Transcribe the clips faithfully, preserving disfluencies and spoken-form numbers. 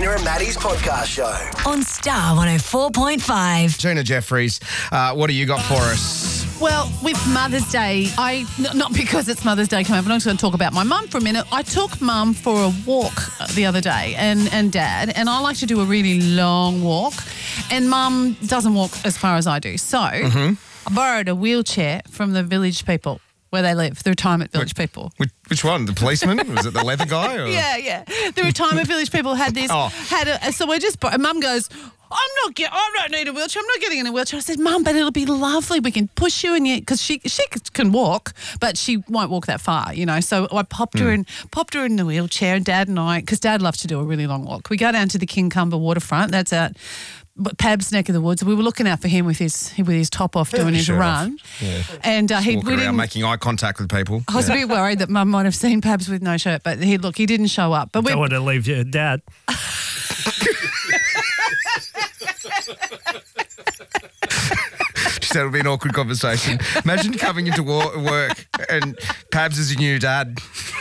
Gina and Maddie's podcast show. On Star one oh four point five. Gina Jeffries, uh, what do you got for us? Well, with Mother's Day, I n- not because it's Mother's Day coming up, but I'm just going to talk about my mum for a minute. I took Mum for a walk the other day and, and Dad, and I like to do a really long walk, and Mum doesn't walk as far as I do. So Mm-hmm. I borrowed a wheelchair from the village people where they live, the retirement village people. Which, which one? The policeman? Was it the leather guy? Or? Yeah, yeah. The retirement village people had this. Oh. Had a, so we're just. And Mum goes, I'm not get. I don't need a wheelchair. I'm not getting in a wheelchair. I said, Mum, but it'll be lovely. We can push you in, because she she can walk, but she won't walk that far, you know. So I popped her in, popped her in the wheelchair, and Dad and I, because Dad loves to do a really long walk. We go down to the Kincumber waterfront. That's out. But Pab's neck of the woods. We were looking out for him with his with his top off, doing his Shirt run, off. Yeah. and uh, he Walking we around didn't. making eye contact with people. I was Yeah. a bit worried that Mum might have seen Pabs with no shirt, but he look, he didn't show up. But we Don't want to leave your dad. Just said it would be an awkward conversation. Imagine coming into war- work and Pabs is your new dad.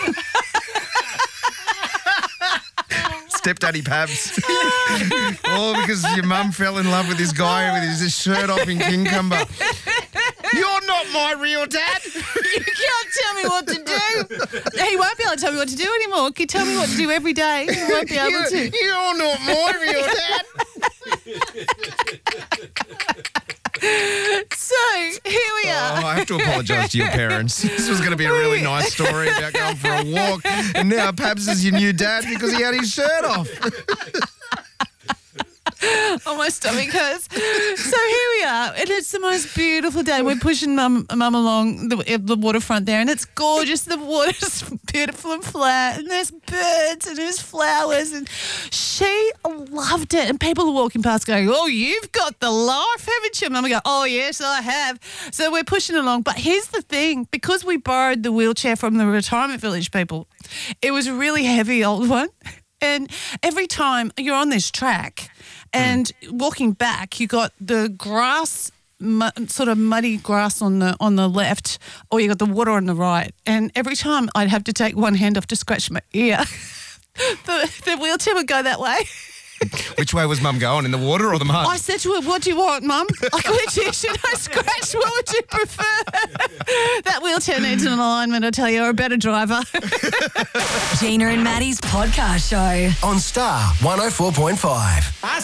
Stepdaddy Pabs. All because your mum fell in love with this guy with his shirt off in Kincumber. You're not my real dad. You can't tell me what to do. He won't be able to tell me what to do anymore. He tell me what to do every day. He won't be able You're, to. you're not my real dad. So here we are. Oh, I have to apologise to your parents. This was going to be a really nice story about going for a walk, and now Pabs is your new dad because he had his shirt off. Oh, my stomach hurts. So here we are, and it's the most beautiful day. We're pushing Mum, Mum along the, the waterfront there, and it's gorgeous. The water's beautiful and flat, and there's birds and there's flowers, and she loved it. And people are walking past going, "Oh, you've got the life, haven't you?" Mum go, "Oh, yes, I have." So we're pushing along. But here's the thing, because we borrowed the wheelchair from the retirement village people, it was a really heavy old one. And every time you're on this track and walking back, you got the grass, mu- sort of muddy grass on the on the left, or you got the water on the right. And every time I'd have to take one hand off to scratch my ear. the, the wheelchair would go that way. Which way was Mum going, in the water or the mud? I said to her, "What do you want, Mum? Like, which ear should I scratch? What would you prefer?" That wheelchair needs an alignment, I tell you, or a better driver. Gina and Maddie's podcast show. On Star one oh four point five.